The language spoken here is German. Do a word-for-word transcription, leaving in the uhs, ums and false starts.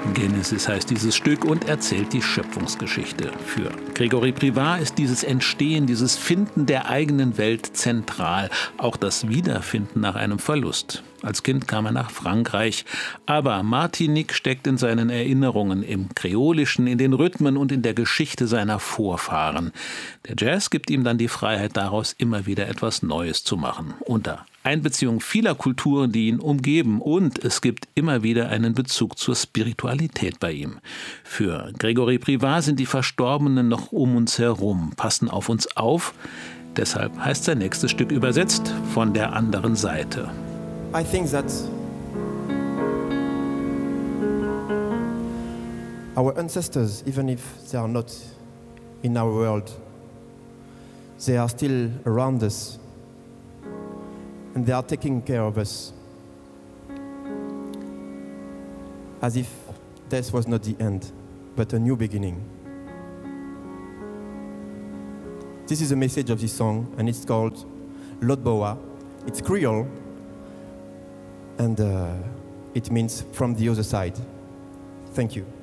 Genesis heißt dieses Stück und erzählt die Schöpfungsgeschichte. Für Grégory Privat ist dieses Entstehen, dieses Finden der eigenen Welt zentral. Auch das Wiederfinden nach einem Verlust. Als Kind kam er nach Frankreich. Aber Martinique steckt in seinen Erinnerungen, im Kreolischen, in den Rhythmen und in der Geschichte seiner Vorfahren. Der Jazz gibt ihm dann die Freiheit, daraus immer wieder etwas Neues zu machen. Unter Einbeziehung vieler Kulturen, die ihn umgeben. Und es gibt immer wieder einen Bezug zur Spiritualität bei ihm. Für Grégory Privat sind die Verstorbenen noch um uns herum, passen auf uns auf. Deshalb heißt sein nächstes Stück übersetzt von der anderen Seite. I think that our ancestors, even if they are not in our world, they are still around us and they are taking care of us as if death was not the end, but a new beginning. This is the message of this song, and it's called Lotboa. It's Creole, and uh, it means from the other side. Thank you.